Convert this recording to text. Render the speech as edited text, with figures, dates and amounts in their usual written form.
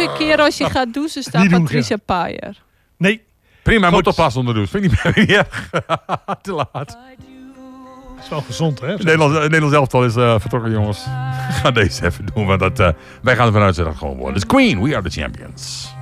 volgende keer als je gaat douchen staat Niet doen, Patricia Paier. Nee. Prima, Goed. moet oppassen onder de douche. Vind ik niet erg. Te laat. Dat is wel gezond, hè? Het Nederlands elftal is vertrokken, jongens. We gaan deze even doen, want wij gaan ervan uit dat het gewoon worden. Het is Queen, We Are The Champions.